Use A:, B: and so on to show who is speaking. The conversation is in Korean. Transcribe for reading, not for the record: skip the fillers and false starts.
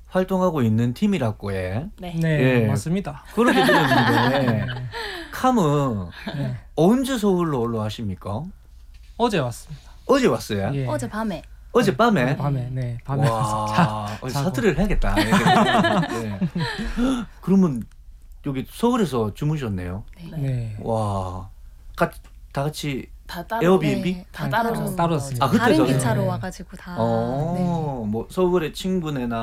A: 활동하고 있는 팀이라고 해.
B: 네.
C: 네,
A: 예.
C: 맞습니다.
A: 그렇게 들었는데 캄은
C: 네.
A: 언제 서울로 올라가십니까?
C: 어제 왔습니다.
A: 어제 왔어요?
C: 예.
B: 어젯밤에.
A: 어젯밤에?
C: 밤에 와서
A: 와,
C: 자고.
A: 사투리를 해야겠다. 네. 그러면 여기 서울에서 주무셨네요.
B: 네.
C: 네.
A: 와, 다 같이
B: 다 따로.
A: 에어비앤비?
B: 네, 다
C: 아니,
B: 따로
C: 따로 썼습니다.
A: 아, 그때
B: 다른
A: 저는-
B: 기차로
C: 네.
B: 와가지고 다. 네.
A: 뭐 서울의 친구네나